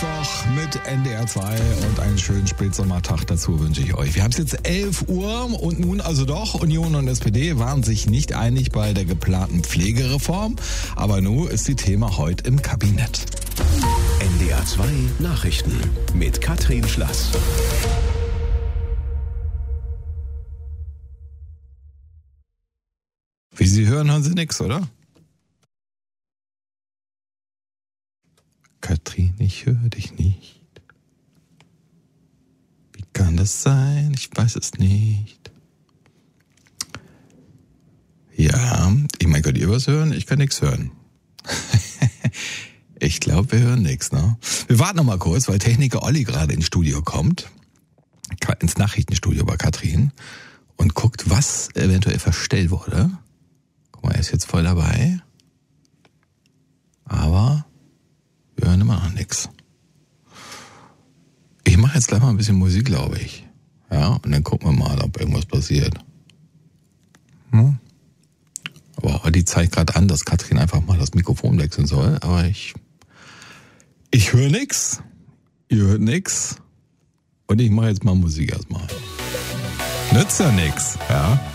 Mittwoch mit NDR 2 und einen schönen Spätsommertag dazu wünsche ich euch. Wir haben es jetzt 11 Uhr und nun also doch, Union und SPD waren sich nicht einig bei der geplanten Pflegereform, aber nun ist die Thema heute im Kabinett. NDR 2 Nachrichten mit Katrin Schlass. Wie Sie hören Sie nichts, oder? Katrin, ich höre dich nicht. Wie kann das sein? Ich weiß es nicht. Ja, mein Gott, ihr was hören? Ich kann nichts hören. Ich glaube, wir hören nichts, ne? Wir warten noch mal kurz, weil Techniker Olli gerade ins Studio kommt. Ins Nachrichtenstudio bei Katrin. Und guckt, was eventuell verstellt wurde. Guck mal, er ist jetzt voll dabei. Aber wir hören immer noch nichts. Ich mache jetzt gleich mal ein bisschen Musik, glaube ich. Ja, und dann gucken wir mal, ob irgendwas passiert. Aber die zeigt gerade an, dass Katrin einfach mal das Mikrofon wechseln soll. Aber ich höre nichts. Ihr hört nichts. Und ich mache jetzt mal Musik erstmal. Nützt ja nichts, ja.